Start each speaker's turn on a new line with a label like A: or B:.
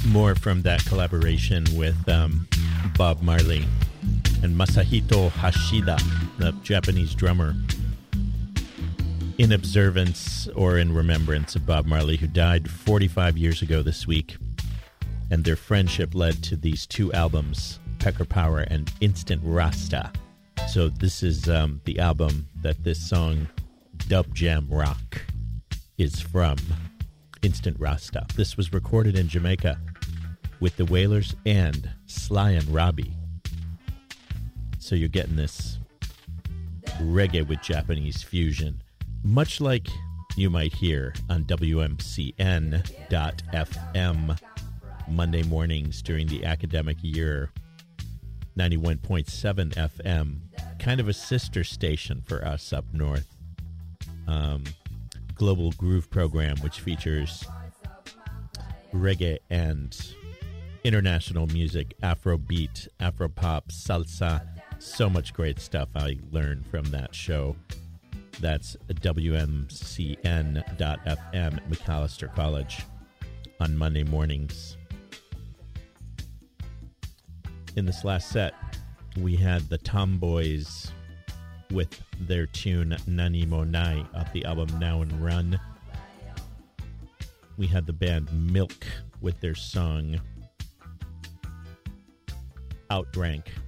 A: More from that collaboration with Bob Marley and Masahito Hashida, the Japanese drummer, in observance or in remembrance of Bob Marley, who died 45 years ago this week. And their friendship led to these two albums, Pecker Power and Instant Rasta. So this is the album that this song, Dub Jam Rock, is from, Instant Rasta. This was recorded in Jamaica with the Wailers and Sly and Robbie. So you're getting this reggae with Japanese fusion, much like you might hear on WMCN.FM Monday mornings during the academic year, 91.7 FM, kind of a sister station for us up north. Global Groove program, which features reggae and international music, Afrobeat, Afropop, salsa, so much great stuff I learned from that show. That's WMCN.FM at Macalester College on Monday mornings. In this last set, we had the Tomboys with their tune Nani Mo Nai off the album Now and Run. We had the band Milk with their song Outdrank